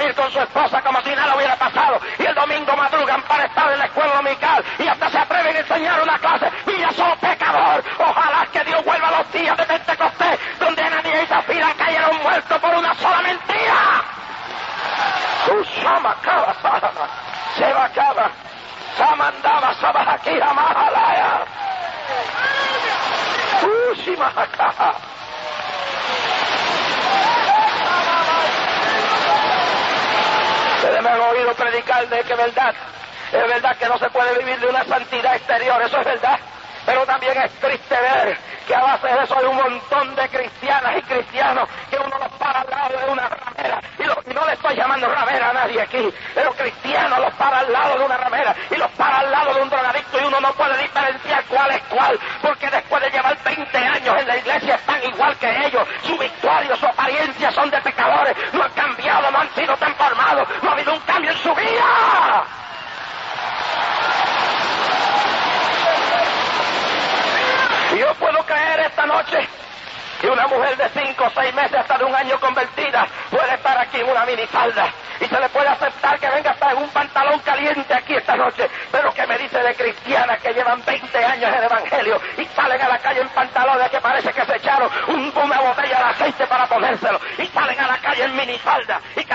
salir con su esposa como si nada hubiera pasado, y el domingo madrugan para estar en la escuela dominical y hasta se atreven a enseñar una clase. ¡Mira, sos pecador! Ojalá que Dios vuelva a los días de Pentecostés, donde Ananías y Zafira cayeron muertos por una sola mentira. Ushamacaba, Sebacaba, Samandaba, Sabajaquira, Mahalaya. Ushimacaba. Ustedes me han oído predicar de que es verdad que no se puede vivir de una santidad exterior, eso es verdad. Pero también es triste ver que a base de eso hay un montón de cristianas y cristianos que uno los para al lado de una ramera, y no le estoy llamando ramera a nadie aquí, pero cristianos los para al lado de una ramera y los para al lado de un drogadicto, y uno no puede diferenciar cuál es cuál, porque después de llevar 20 años en la iglesia están igual que ellos. Su victoria, su apariencia son de pecadores, no han cambiado, no han sido transformados, no ha habido un cambio en su vida. Y yo puedo creer esta noche que una mujer de 5 o 6 meses, hasta de un año convertida, puede estar aquí en una minifalda, y se le puede aceptar que venga hasta en un pantalón caliente aquí esta noche. Pero que me dice de cristianas que llevan 20 años en el evangelio y salen a la calle en pantalones que parece que se echaron una botella de aceite para ponérselo, y salen a la calle en minifalda, y